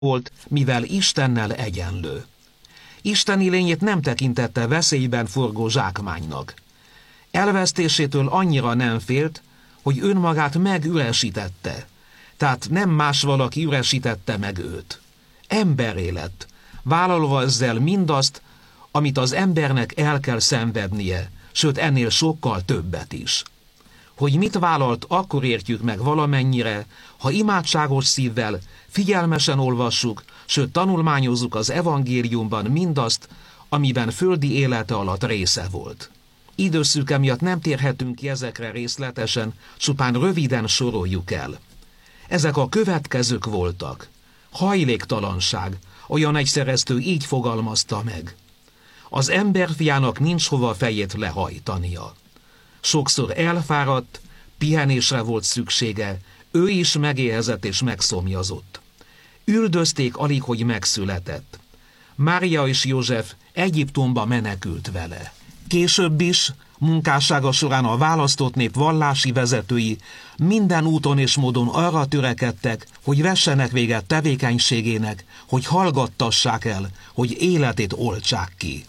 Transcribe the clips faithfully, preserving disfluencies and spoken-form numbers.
volt, mivel Istennel egyenlő. Isteni lényét nem tekintette veszélyben forgó zsákmánynak. Elvesztésétől annyira nem félt, hogy önmagát megüresítette, tehát nem más valaki üresítette meg őt. Emberré lett, vállalva ezzel mindazt, amit az embernek el kell szenvednie, sőt ennél sokkal többet is. Hogy mit vállalt, akkor értjük meg valamennyire, ha imádságos szívvel, figyelmesen olvassuk, sőt tanulmányozzuk az evangéliumban mindazt, amiben földi élete alatt része volt. Időszűke miatt nem térhetünk ki ezekre részletesen, csupán röviden soroljuk el. Ezek a következők voltak. Hajléktalanság, olyan egyszereztő így fogalmazta meg. Az emberfiának nincs hova fejét lehajtania. Sokszor elfáradt, pihenésre volt szüksége, ő is megéhezett és megszomjazott. Üldözték alig, hogy megszületett. Mária és József Egyiptomba menekült vele. Később is, munkássága során a választott nép vallási vezetői minden úton és módon arra törekedtek, hogy vessenek véget tevékenységének, hogy hallgattassák el, hogy életét oltsák ki.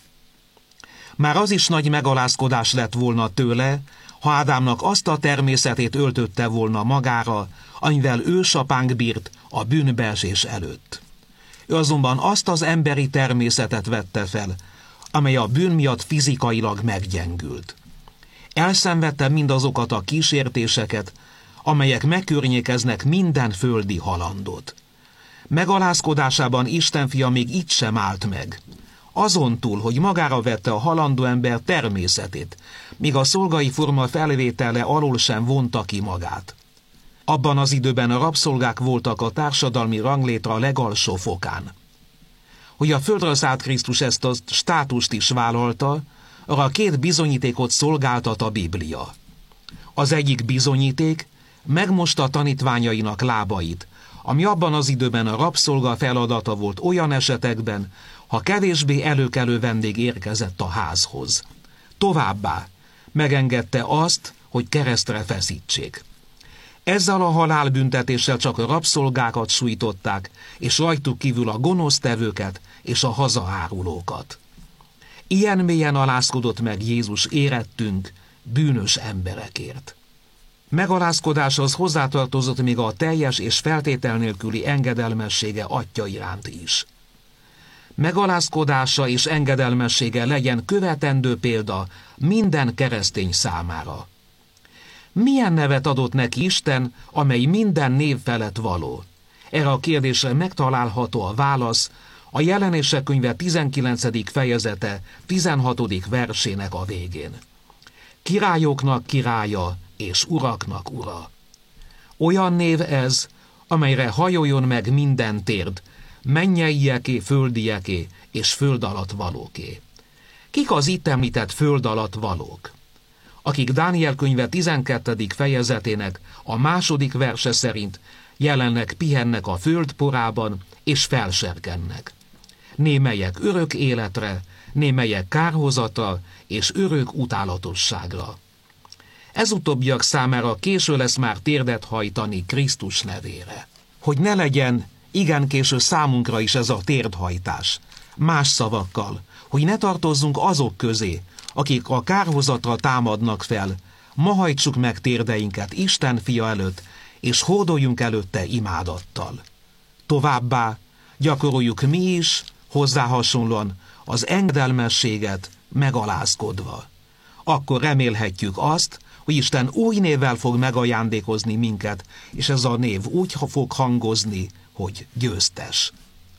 Már az is nagy megalázkodás lett volna tőle, ha Ádámnak azt a természetét öltötte volna magára, amivel ősapánk bírt a bűnbeesés előtt. Ő azonban azt az emberi természetet vette fel, amely a bűn miatt fizikailag meggyengült. Elszenvedte mindazokat a kísértéseket, amelyek megkörnyékeznek minden földi halandot. Megalázkodásában Isten fia még itt sem állt meg. Azon túl, hogy magára vette a halandó ember természetét, míg a szolgai forma felvétele alól sem vonta ki magát. Abban az időben a rabszolgák voltak a társadalmi ranglétra legalsó fokán. Hogy a földre szállt Krisztus ezt a státust is vállalta, arra két bizonyítékot szolgáltat a Biblia. Az egyik bizonyíték megmosta tanítványainak lábait, ami abban az időben a rabszolga feladata volt olyan esetekben, ha kevésbé előkelő vendég érkezett a házhoz. Továbbá megengedte azt, hogy keresztre feszítsék. Ezzel a halálbüntetéssel csak a rabszolgákat sújtották, és rajtuk kívül a gonosztevőket és a hazaárulókat. Ilyen mélyen alázkodott meg Jézus érettünk, bűnös emberekért. Megalázkodáshoz hozzátartozott még a teljes és feltétel nélküli engedelmessége Atya iránt is. Megalázkodása és engedelmessége legyen követendő példa minden keresztény számára. Milyen nevet adott neki Isten, amely minden név felett való? Erre a kérdésre megtalálható a válasz a Jelenések könyve tizenkilencedik fejezete tizenhatodik versének a végén. Királyoknak királya és uraknak ura. Olyan név ez, amelyre hajoljon meg minden térd, mennyeieké, földieké és föld alatt valóké. Kik az itt említett föld alatt valók? Akik Dániel könyve tizenkettedik fejezetének a második verse szerint jelenleg pihennek a föld porában és felserkennek. Némelyek örök életre, némelyek kárhozatra és örök utálatosságra. Ez utóbbiak számára késő lesz már térdet hajtani Krisztus nevére. Hogy ne legyen igen késő számunkra is ez a térdhajtás. Más szavakkal, hogy ne tartozzunk azok közé, akik a kárhozatra támadnak fel, ma hajtsuk meg térdeinket Isten fia előtt, és hordoljunk előtte imádattal. Továbbá gyakoroljuk mi is, hozzá hasonlóan az engedelmességet megalázkodva. Akkor remélhetjük azt, hogy Isten új névvel fog megajándékozni minket, és ez a név úgy fog hangozni, hogy győztes.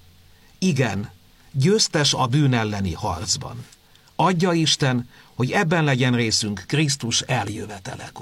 Igen, győztes a bűn elleni harcban. Adja Isten, hogy ebben legyen részünk Krisztus eljövetelekor.